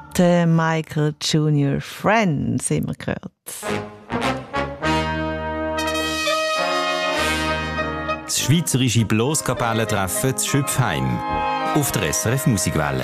Der Michael Junior Friends, haben wir gehört. Das schweizerische Blaskapellentreffen zu Schöpfheim auf der SRF Musikwelle.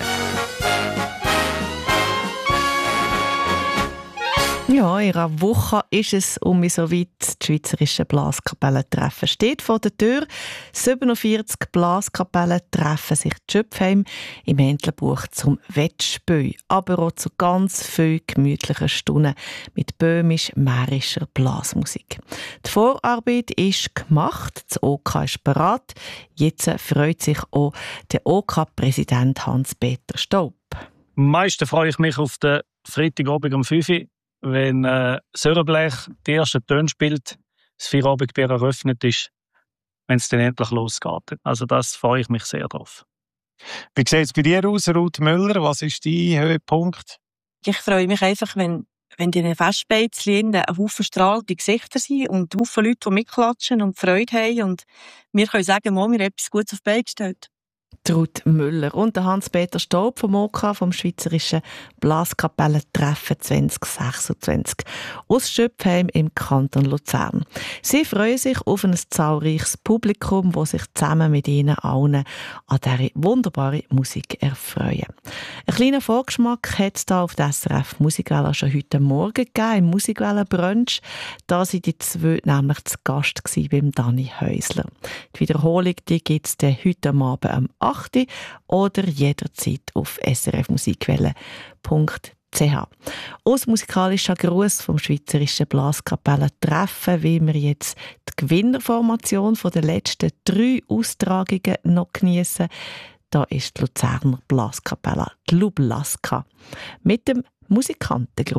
Ja, in einer Woche ist es so weit. Das schweizerische Blaskapellentreffen steht vor der Tür. 47 Blaskapellen treffen sich in Schöpfheim im Entlebuch zum Wettspiel, aber auch zu ganz vielen gemütlichen Stunden mit böhmisch-mährischer Blasmusik. Die Vorarbeit ist gemacht, das OK ist bereit. Jetzt freut sich auch der OK-Präsident Hans-Peter Staub. Am meisten freue ich mich auf den Freitagabend um 5 Uhr, wenn Sörenblech die ersten Töne spielt, das Feierabendbier eröffnet ist, wenn es dann endlich losgeht. Also das freue ich mich sehr drauf. Wie sieht es bei dir aus, Ruth Müller? Was ist dein Höhepunkt? Ich freue mich einfach, wenn in den Festbeizen ein Haufen strahlte Gesichter sind und ein Haufen Leute, die mitklatschen und Freude haben. Und wir können sagen, wir haben etwas Gutes auf die Beine gestellt. Ruth Müller und Hans-Peter Staub vom OK, vom Schweizerischen Blaskapellentreffen 2026 aus Schöpfheim im Kanton Luzern. Sie freuen sich auf ein zahlreiches Publikum, das sich zusammen mit ihnen allen an dieser wunderbaren Musik erfreuen. Ein kleiner Vorgeschmack hat es da auf der SRF Musikwelle schon heute Morgen gegeben, im Musikwelle-Brunch. Da waren die zwei nämlich zu Gast beim Dani Häusler. Die Wiederholung gibt es heute Abend am 8. oder jederzeit auf srfmusikwelle.ch. Aus musikalischer Gruß vom Schweizerischen Blaskapellentreffen will wir jetzt die Gewinnerformation der letzten 3 Austragungen noch geniessen. Da ist die Luzerner Blaskapelle, die Lublaska, mit dem Musikanten